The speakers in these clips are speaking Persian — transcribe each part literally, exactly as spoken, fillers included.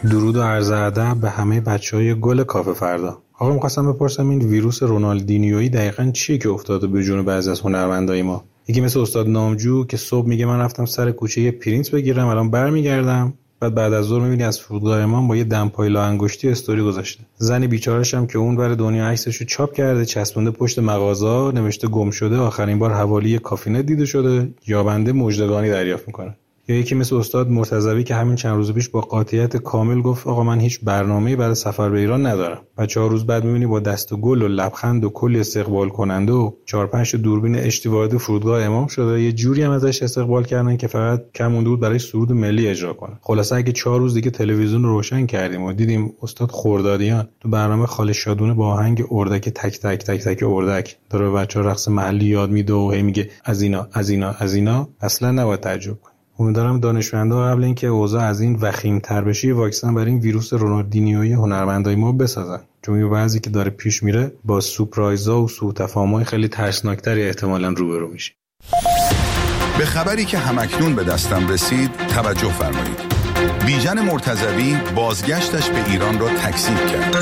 درود و عرض ادب به همه بچهای گل کافه فردا. آقا می‌خواستم بپرسم این ویروس رونالدینیویی دقیقاً چیه که افتاده به جون بعضی از هنرمندای ما؟ یکی مثل استاد نامجو که صبح میگه من رفتم سر کوچه یه پرینت بگیرم الان برمیگردم، بعد بعد از ظهر میبینی از فرودگاه امام با یه دمپایی لا انگشتی استوری گذاشته. زنی بیچاره‌ش هم که اون ور دنیا عکسشو چاپ کرده چسبونده پشت مغازه، نوشته گم شده، آخرین بار حوالی کافینت دیده شده، یابنده مژدگانی دریافت میکنه. یا یکی مثل استاد مرتضوی که همین چند روز پیش با قاطعیت کامل گفت آقا من هیچ برنامه‌ای برای سفر به ایران ندارم. بعد چهار روز بعد می‌بینی با دست و گل و لبخند و کلی استقبال کننده و چهار پنج دوربین اشتی وارد فرودگاه امام شده. یه جوری هم ازش استقبال کردن که فقط کم مونده بود برای سرود ملی اجرا کنه. خلاصه اگه چهار روز دیگه تلویزیون رو روشن کردیم و دیدیم استاد خردادیان تو برنامه خاله شادونه با آهنگ اردک تک تک تک تک اردک داره به بچه‌ها رقص محلی یاد میده و هی میگه از اینا از اینا از اینا، اصلا نباید تعجب کنیم. امیدوارم دانشمندا قبل اینکه اوضاع از این وخیم‌تر بشه واکسن برای این ویروس رونالدینیویی هنرمندای ما بسازن، چون این وضعی که داره پیش میره با سورپرایزها و سوء تفاهم‌های خیلی ترسناکتری احتمالاً روبرو میشه. به خبری که همکنون به دستم رسید توجه فرمایید. بیژن مرتضوی بازگشتش به ایران را تکذیب کرد.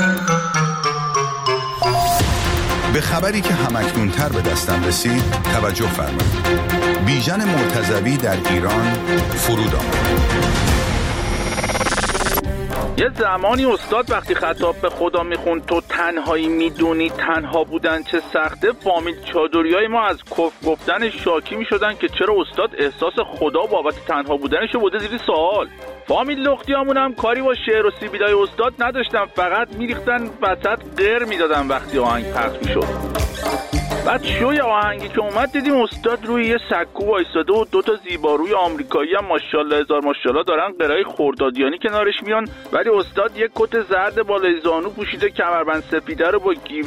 به خبری که همکنون تر به دستم رسید توجه فرمایید. بیژن مرتضوی در ایران فرود آمد. یه زمانی استاد وقتی خطاب به خدا میخوند تو تنهایی میدونی تنها بودن چه سخته، فامیل چادریای ما از کف گفتن شاکی میشدن که چرا استاد احساس خدا بابت تنها بودنشو بوده زیر سوال. فامیل لختیامون هم کاری با شعر و سیبیلای استاد نداشتن، فقط میریختن وسط غر میدادن وقتی آهنگ پخش میشد. بعد شوی آهنگی که اومد دیدیم استاد روی یه سکو وایساده و دوتا زیباروی آمریکایی هم ماشاءالله هزار ماشاءالله دارن قرای خردادیانی کنارش میان، ولی استاد یه کت زرد بالای زانو پوشیده، کمربند سفیده رو با گیب